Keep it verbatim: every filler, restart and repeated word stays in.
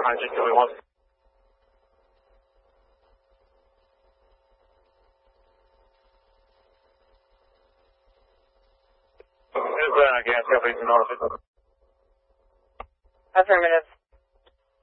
Magic Julie one. Is uh, gas company to notify? Affirmative.